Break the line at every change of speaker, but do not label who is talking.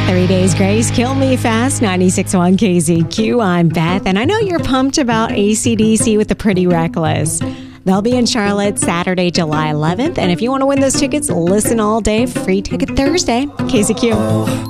3 Days Grace, Kill Me Fast, 96.1 KZQ. I'm Beth, and I know you're pumped about AC/DC with the Pretty Reckless. They'll be in Charlotte Saturday, July 11th, and if you want to win those tickets, listen all day. Free ticket Thursday. KZQ.